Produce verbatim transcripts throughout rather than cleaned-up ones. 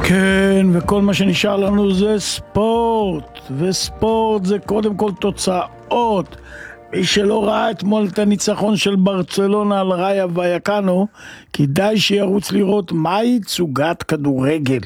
כן, וכל מה שנשאר לנו זה ספורט, וספורט זה קודם כל תוצאות. מי שלא ראה אתמול את הניצחון של ברצלונה על ראיה ויאקנו, כדאי שירוץ לראות מהי תצוגת כדורגל.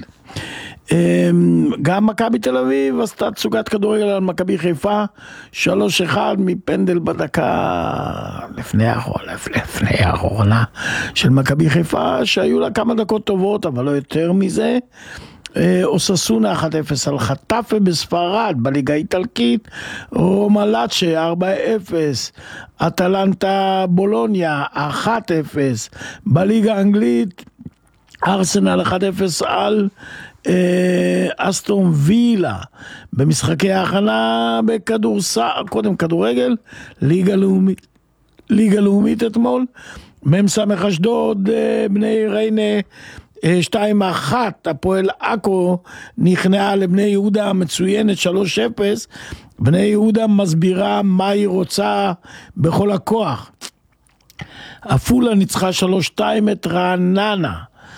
גם מכבי תל אביב עשתה תצוגת כדורגל על מכבי חיפה, שלוש אחד מפנדל בדקה לפני האחרונה, לפני האחרונה של מכבי חיפה, שהיו לה כמה דקות טובות, אבל לא יותר מזה. אוססונה אחת אפס על חטאפה בספרד בליגה האיטלקית, רומא לאצ'ה ארבע אפס, אטלנטה בולוניה אחת אפס, בליגה האנגלית ארסנל אחת אפס על אסטון וילה. במשחקי ההכנה בכדורסל, קודם כדורגל, ליגה לאומית, ליגה לאומית אתמול, מ"ס אשדוד בני ריינה שתיים אחת, הפועל עכו נכנעה לבני יהודה מצוינת שלוש אפס. בני יהודה מסבירה מה היא רוצה בכל הכוח. עפולה ניצחה שלוש שתיים את רעננה.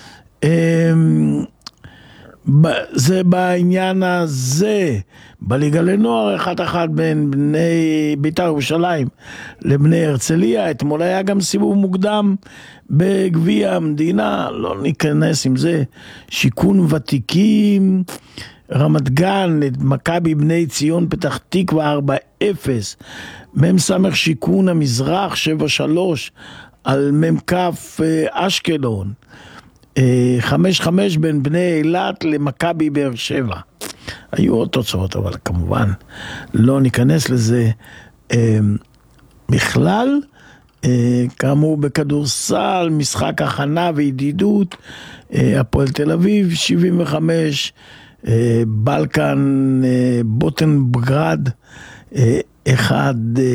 זה בעניין הזה. בליגה לנוער אחת אחת בין בני בית"ר ירושלים לבני הרצליה. אתמול היה גם סיבוב מוקדם בגביע המדינה, לא ניכנס עם זה. שיכון ותיקים רמת גן את מכבי בני ציון פתח תקווה ארבע אפס. מ"ס שיכון המזרח שבע שלוש על מ"כ אשקלון. חמש חמש בין בני אילת למכבי באר שבע. היו עוד תוצאות, אבל כמובן לא ניכנס לזה בכלל. כאמור בכדורסל, משחק הכנה וידידות, הפועל תל אביב שבעים וחמש, בלקן בוטנגרד אחד,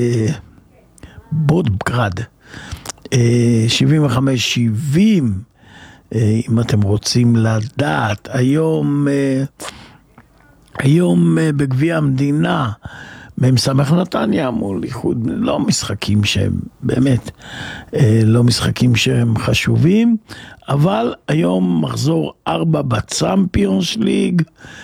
בוטנגרד שבעים וחמש שבעים. אם אתם רוצים לדעת, היום היום בגביע המדינה מ"ס נתניה מול איחוד, לא משחקים שהם באמת לא משחקים שהם חשובים, אבל היום מחזור ארבע בצ'אמפיונס ליג,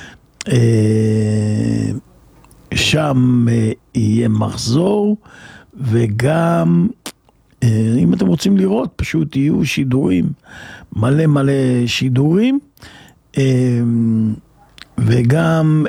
שם יהיה מחזור, וגם אם אתם רוצים לראות, פשוט יהיו שידורים, מלא מלא שידורים, וגם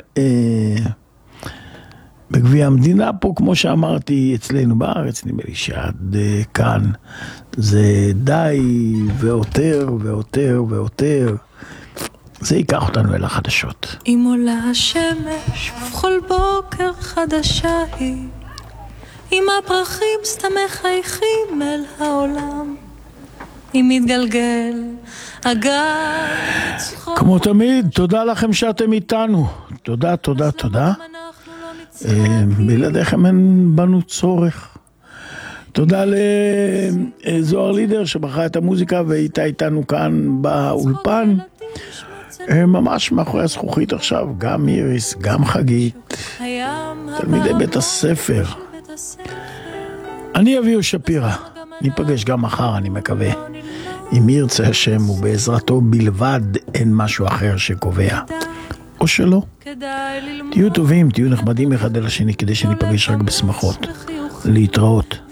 בגביע המדינה פה, כמו שאמרתי, אצלנו בארץ, נדמה לי שעד כאן זה די ויותר ויותר ויותר. זה ייקח אותנו אל החדשות. אם עולה השמש ובכל בוקר חדשה היא, אם הפרחים סתם מחייכים אל העולם, אם מתגלגל הגל צחוק. כמו תמיד, תודה לכם שאתם איתנו. תודה, תודה, תודה. בלעדיכם אין בנו צורך. תודה לזוהר לידר שבחרה את המוזיקה והייתה איתנו כאן באולפן. ממש מאחורי הזכוכית עכשיו, גם איריס, גם חגית, תלמידי בית הספר. אני אביהו שפירא, ניפגש גם מחר, אני מקווה. אם ירצה השם ובעזרתו בלבד, אין משהו אחר שקובע. או שלא. תהיו טובים, תהיו נחמדים אחד אל השני, כדי שניפגש רק בשמחות. להתראות.